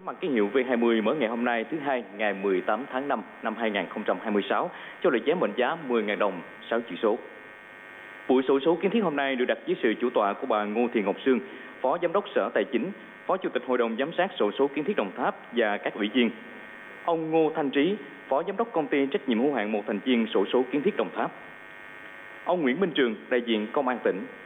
Mặt ký hiệu V20 mở ngày hôm nay thứ Hai ngày 18 tháng 5 năm 2026 cho lời chém mệnh giá 10.000 đồng 6 chỉ số. Buổi xổ số kiến thiết hôm nay được đặt dưới sự chủ tọa của bà Ngô Thị Ngọc Sương, Phó Giám đốc Sở Tài chính, Phó Chủ tịch Hội đồng Giám sát xổ số kiến thiết Đồng Tháp và các ủy viên. Ông Ngô Thanh Trí, Phó Giám đốc Công ty trách nhiệm hữu hạn một thành viên xổ số kiến thiết Đồng Tháp. Ông Nguyễn Minh Trường, đại diện Công an tỉnh.